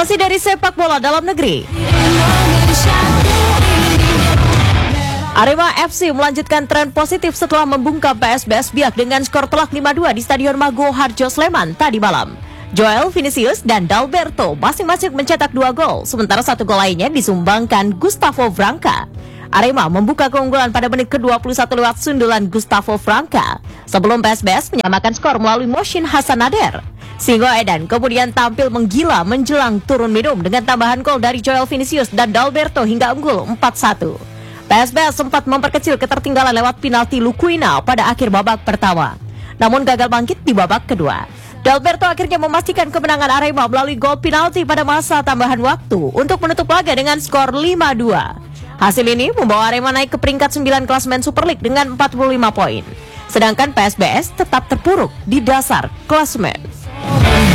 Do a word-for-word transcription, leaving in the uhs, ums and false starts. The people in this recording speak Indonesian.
Masih dari sepak bola dalam negeri. Arema F C melanjutkan tren positif setelah membungkam P S B S Biak dengan skor telak lima dua di Stadion Mago Harjo Sleman tadi malam. Joel Vinicius dan Dalberto masing-masing mencetak dua gol, sementara satu gol lainnya disumbangkan Gustavo Franca. Arema membuka keunggulan pada menit ke dua puluh satu lewat sundulan Gustavo Franca, sebelum P S B S menyamakan skor melalui Mohsin Hassan Nader. Singo Edan kemudian tampil menggila menjelang turun minum dengan tambahan gol dari Joel Vinicius dan Dalberto hingga unggul empat satu. P S B S sempat memperkecil ketertinggalan lewat penalti Lukuina pada akhir babak pertama, namun gagal bangkit di babak kedua. Dalberto akhirnya memastikan kemenangan Arema melalui gol penalti pada masa tambahan waktu untuk menutup laga dengan skor lima dua. Hasil ini membawa Arema naik ke peringkat sembilan klasemen Super League dengan empat puluh lima poin. Sedangkan P S B S tetap terpuruk di dasar klasemen.